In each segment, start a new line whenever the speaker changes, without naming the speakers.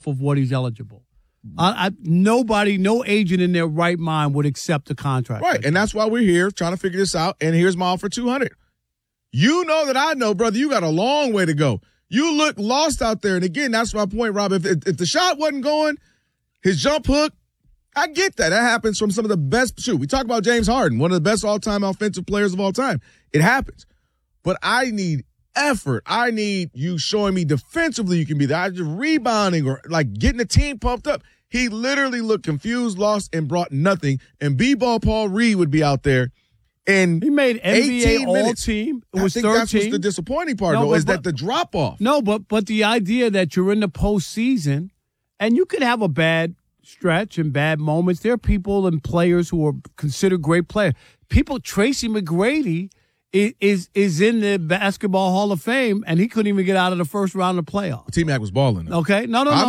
of what he's eligible. Nobody, no agent in their right mind would accept a contract.
Right, and that's why we're here trying to figure this out, and here's my offer, $200. You know that I know, brother, you got a long way to go. You look lost out there, and again, that's my point, Rob. If the shot wasn't going, his jump hook, I get that. That happens from some of the best. Shoot, we talk about James Harden, one of the best all-time offensive players of all time. It happens. But I need effort. I need you showing me defensively you can be there. I just rebounding or like getting the team pumped up. He literally looked confused, lost, and brought nothing. And B-ball Paul Reed would be out there. And
he made NBA All-Team. It was 13.
That's what's the disappointing part, though, is that the drop-off.
No, but the idea that you're in the postseason and you could have a bad stretch and bad moments. There are people and players who are considered great players. Tracy McGrady is in the Basketball Hall of Fame, and he couldn't even get out of the first round of the playoffs.
T-Mac was balling, though.
Okay, no.
But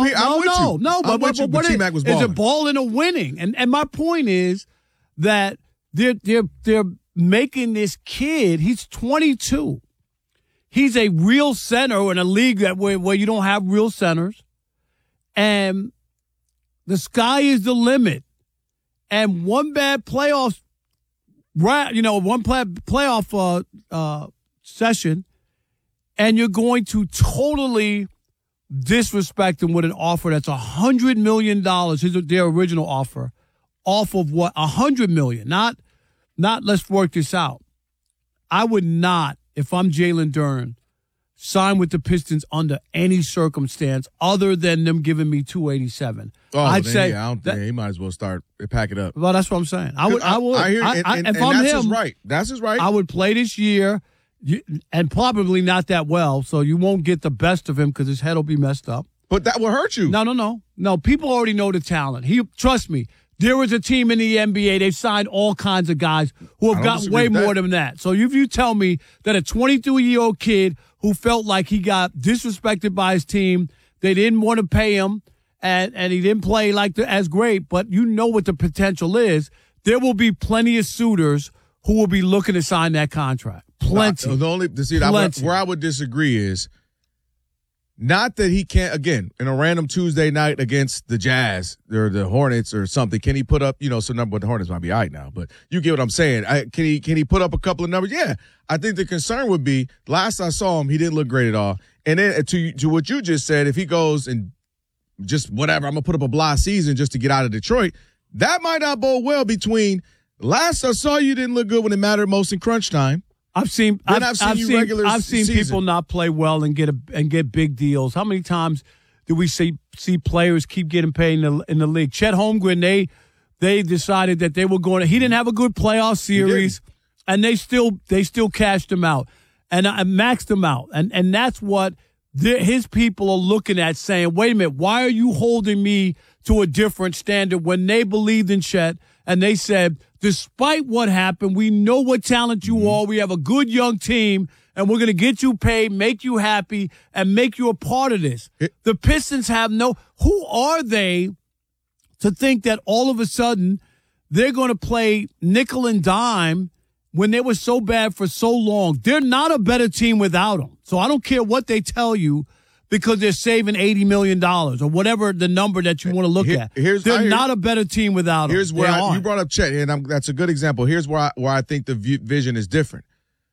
T-Mac was balling. Is it balling or winning? And my point is that they're making this kid. He's 22. He's a real center in a league where you don't have real centers, and the sky is the limit. And one bad playoff. Right, one playoff session, and you're going to totally disrespect them with an offer that's $100 million, their original offer, off of what? $100 million. Not let's work this out. I would not, if I'm Jalen Duren, sign with the Pistons under any circumstance other than them giving me $287. I'd say
he might as well pack it up.
Well, that's what I'm saying. I would.
If I'm
that's
him, that's his right.
I would play this year, and probably not that well, so you won't get the best of him because his head will be messed up.
But that will hurt you.
No. People already know the talent. Trust me. There is a team in the NBA. They've signed all kinds of guys who have gotten way more than that. So if you tell me that a 22-year-old kid who felt like he got disrespected by his team, they didn't want to pay him, and he didn't play as great, but you know what the potential is, there will be plenty of suitors who will be looking to sign that contract. Plenty.
Where I would disagree is not that he can't, again, in a random Tuesday night against the Jazz or the Hornets or something, can he put up, some number, but the Hornets might be all right now, but you get what I'm saying. Can he put up a couple of numbers? Yeah. I think the concern would be, last I saw him, he didn't look great at all. And then to what you just said, if he goes and just whatever, I'm going to put up a blah season just to get out of Detroit, that might not bode well between last I saw you didn't look good when it mattered most in crunch time.
I've seen people not play well and get big deals. How many times do we see players keep getting paid in the league? Chet Holmgren, they decided that they were going to. He didn't have a good playoff series, and they still cashed him out and maxed him out, and that's what his people are looking at, saying, "Wait a minute, why are you holding me to a different standard?" When they believed in Chet and they said, despite what happened, we know what talent you are. We have a good young team, and we're going to get you paid, make you happy, and make you a part of this. The Pistons have who are they to think that all of a sudden they're going to play nickel and dime when they were so bad for so long? They're not a better team without them. So I don't care what they tell you, because they're saving $80 million or whatever the number that you want to look at. They're not a better team without them.
Here's where you brought up Chet, and that's a good example. Here's where I think the vision is different.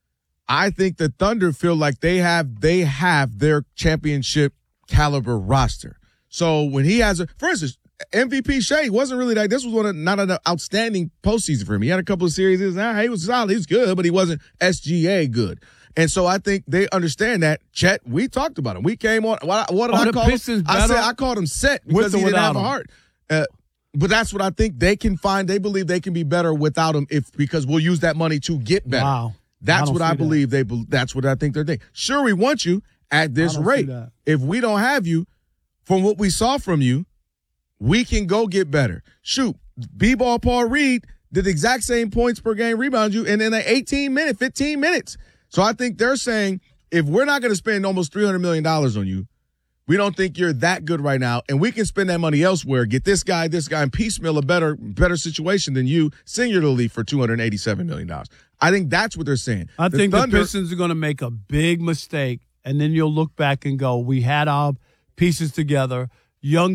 I think the Thunder feel like they have their championship caliber roster. So when he has for instance, MVP Shea wasn't really that. This was not an outstanding postseason for him. He had a couple of series. He was solid. He was good, but he wasn't SGA good. And so I think they understand that. Chet, we talked about him. We came on. What did I call him? I called him set because he didn't have a heart. But that's what I think they can find. They believe they can be better without him because we'll use that money to get better.
Wow.
That's what I believe. That's what I think they're thinking. Sure, we want you at this rate. If we don't have you, from what we saw from you, we can go get better. Shoot, B-ball Paul Reed did the exact same points per game rebound you, and in an 15 minutes. So I think they're saying, if we're not going to spend almost $300 million on you, we don't think you're that good right now, and we can spend that money elsewhere, get this guy, and piecemeal a better situation than you singularly for $287 million. I think that's what they're saying.
I think the Pistons are going to make a big mistake, and then you'll look back and go, we had our pieces together, young